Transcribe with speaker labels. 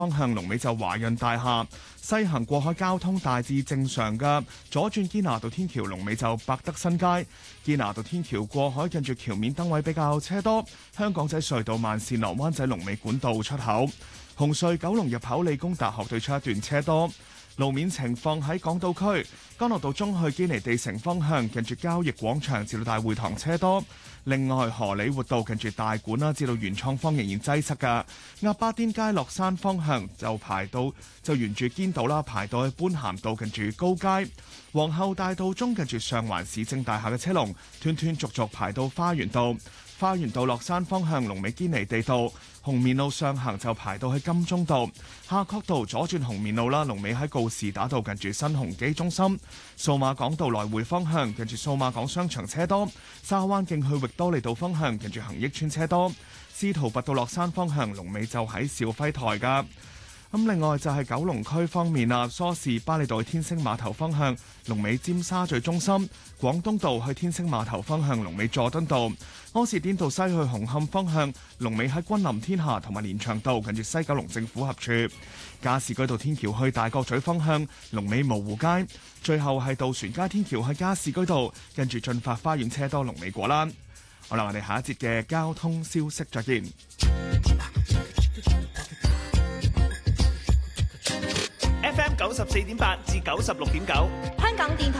Speaker 1: 方向龍尾就華潤大廈。西行過海交通大致正常㗎，左轉堅拿道天橋龍尾就百德新街。堅拿道天橋過海近住橋面燈位比較車多。香港仔隧道慢線落灣仔龍尾管道出口。紅隧九龍入口理工大學對出一段車多。路面情況喺港島區，干諾道中去堅尼地城方向，近住交易廣場至到大會堂車多。另外，荷里活道近住大館啦，至到元創方仍然擠塞㗎。鴨巴甸街落山方向就沿住堅道啦，排到去般咸道近住高街。皇后大道中近住上環市政大廈嘅車龍，斷斷續續排到花園道。花園道落山方向龍尾堅尼地道，紅棉路上行就排到去金鐘道。夏慤道左轉紅棉路啦，龍尾喺告士打道近住新鴻基中心。數碼港道來回方向近住數碼港商場車多。沙灣徑去域多利道方向近住恒益邨車多。司徒拔道落山方向龍尾就喺肇輝台㗎。另外就係九龍區方面啊，梳士巴利道去天星碼頭方向龍尾尖沙咀中心，廣東道去天星碼頭方向龍尾佐敦道，柯士甸道西去紅磡方向龍尾喺君臨天下同埋連翔道近住西九龍政府合署，加士居道天橋去大角咀方向龍尾蕪湖街，最後係渡船街天橋去加士居道跟住進發花園車多龍尾果欄。好啦，我哋下一節嘅交通消息再見。
Speaker 2: FM 94.8至96.9，
Speaker 3: 香港電台